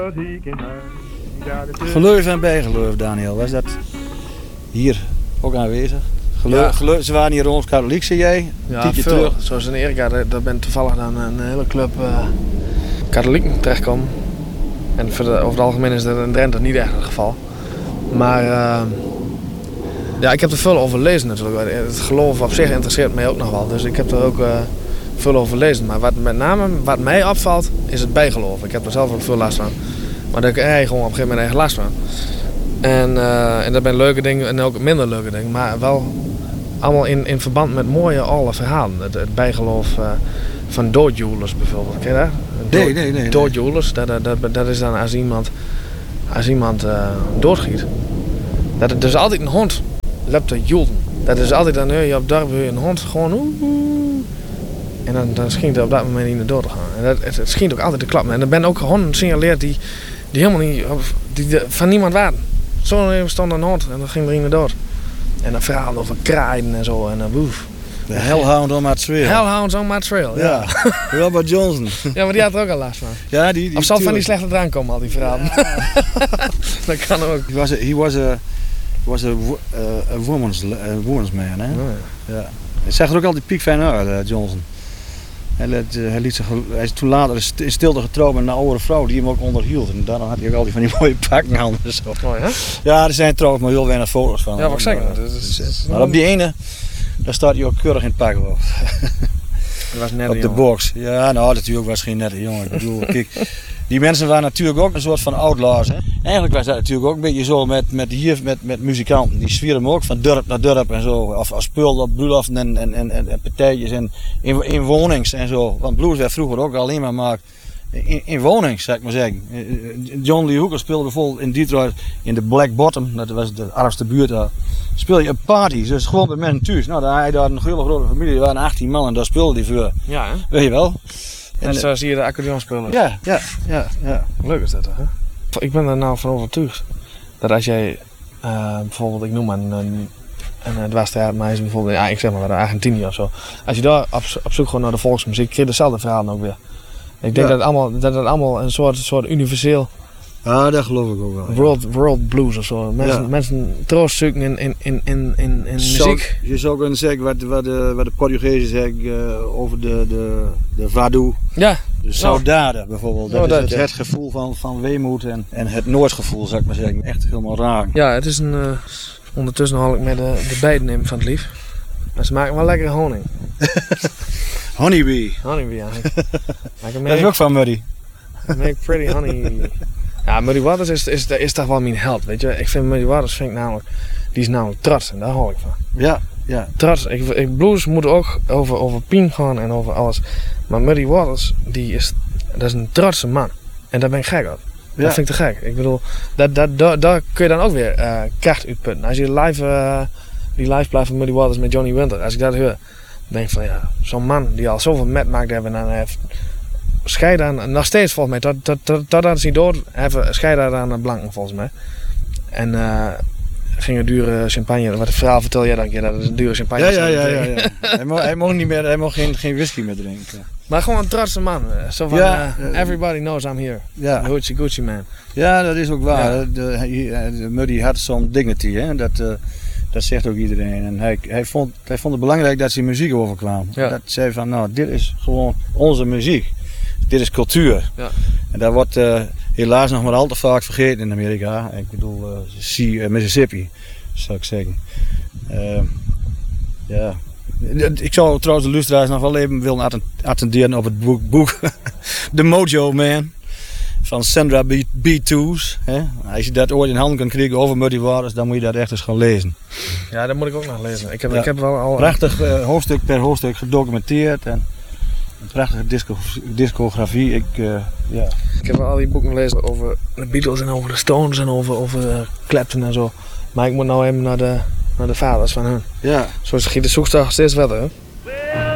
Geloof en bijgeloof, Daniel, was dat hier ook aanwezig? Geloof, ze waren hier rond katholiek, zei jij? Ja, veel. Terug. Zoals in Erika, daar ben toevallig dan een hele club katholieken terechtkomen. En over het algemeen is dat in Drenthe niet echt het geval. Maar ja, ik heb er veel over gelezen natuurlijk. Het geloof op zich interesseert mij ook nog wel. Dus ik heb er ook veel over gelezen. Maar met name wat mij opvalt, is het bijgeloof. Ik heb er zelf ook veel last van. Maar daar heb ik gewoon op een gegeven moment echt last van. En dat zijn leuke dingen en ook minder leuke dingen. Maar wel allemaal in verband met mooie oude verhalen. Het bijgeloof van doodjoelers bijvoorbeeld. Ken je dat? Nee. Doodjoelers, dat is dan als iemand doodschiet. Dat is altijd een hond loopt te joelen. Dat is altijd dan je op dorp een hond gewoon en dan schijnt er op dat moment in de dood te gaan. En het schijnt ook altijd te klappen. En er zijn ook honden signaleerd die helemaal niet die van niemand waren. Zo stond een hond en dan ging er in de dood. En dan verhalen over kraaien en zo en dan woef. De Hellhound on my trail. Hellhounds on my trail, ja. Robert Johnson. Ja, maar die had er ook al last van. Ja, die of zal van die slechte drank komen, al die verhalen. Ja. Dat kan ook. He was a woman's man, hè? Oh, ja. Hij zag er ook altijd piekfijn uit, Johnson. Hij is toen later in stilte getrouwd met een oude vrouw die hem ook onderhield. En daarom had hij ook altijd van die mooie pakken aan. Zo. Oh, ja? Ja, er zijn trouwens maar heel weinig foto's van. Ja, wat ik zeg. Maar op die ene, daar staat hij ook keurig in het pak op. Dat was net op de box. Ja, nou, natuurlijk was geen nette jongen. Ik bedoel, kijk, die mensen waren natuurlijk ook een soort van outlaws. Hè? Eigenlijk was dat natuurlijk ook een beetje zo met muzikanten. Die zwieren ook van dorp naar dorp en zo. Of speelden op bruiloften en partijtjes in wonings en zo. Want blues werd vroeger ook alleen maar gemaakt in wonings, zou ik maar zeggen. John Lee Hooker speelde bijvoorbeeld in Detroit in de Black Bottom. Dat was de armste buurt daar. Speelde je op parties, dus gewoon met mensen thuis. Nou, daar had je daar een hele grote familie. Er waren 18 man en daar speelde hij voor. Ja, hè? Weet je wel. En zo zie je de accordeonspelers. Ja. Leuk is dat, hè? Ik ben er nou van overtuigd dat als jij bijvoorbeeld, ik noem maar een dwarstheatermeisje bijvoorbeeld, ja, ik zeg maar Argentinië of zo. Als je daar op zoek gaat naar de volksmuziek, krijg je dezelfde verhalen ook weer. Ik denk dat het allemaal een soort universeel. Ja, dat geloof ik ook wel. World blues of zo. Mensen troost zoeken in muziek. Je zou kunnen zeggen wat de Portugezen zeggen over de Vadu. Ja. De saudade bijvoorbeeld. Dat is het gevoel van weemoed en het Noordgevoel, zou ik maar zeggen. Echt helemaal raar. Ja, het is ondertussen haal ik met de beiden in van het lief. En ze maken wel lekkere honing. Honeybee. Honeybee, ja. Dat is ook van Muddy. Make pretty honey. Ja, Muddy Waters is toch wel mijn held, weet je. Ik vind Muddy Waters die is namelijk trots en daar hou ik van. Ja. Trots. Blues moet ook over Pien gaan en over alles. Maar Muddy Waters, dat is een trotse man. En daar ben ik gek op. Ja. Dat vind ik te gek. Ik bedoel, daar kun je dan ook weer kracht uitputten. Als je die live blijft van Muddy Waters met Johnny Winter, als ik dat hoor, denk ik van ja, zo'n man die al zoveel metmaakt hebben en dan heeft scheiden aan, nog steeds volgens mij, totdat ze niet dood hebben, scheiden aan de blanken volgens mij. En ging een dure champagne, wat het verhaal vertel jij dan keer, dat is een dure champagne. Ja. Hij mocht niet meer, hij mocht geen whisky meer drinken. Maar gewoon een trotse man, zo van everybody knows I'm here. Ja. Hoochie Gucci man. Ja, dat is ook waar. Ja. De Muddy had zo'n dignity, hè? Dat zegt ook iedereen. En hij vond het belangrijk dat zijn muziek overkwam. Ja. Dat zei van, nou, dit is gewoon onze muziek. Dit is cultuur. Ja. En dat wordt helaas nog maar al te vaak vergeten in Amerika. Ik bedoel, Mississippi, zou ik zeggen. Ja. Ik zou trouwens de luisteraars nog wel even willen attenderen op het boek The Mojo Man van Sandra B2's. Als je dat ooit in handen kan krijgen over Muddy Waters, dan moet je dat echt eens gaan lezen. Ja, dat moet ik ook nog lezen. Ik heb wel al prachtig hoofdstuk per hoofdstuk gedocumenteerd en een prachtige discografie. Ik heb wel al die boeken gelezen over de Beatles en over de Stones en over Clapton en zo. Maar ik moet nou even naar de vaders van hun. Ja. Zo schiet de zoektocht steeds verder. Hè?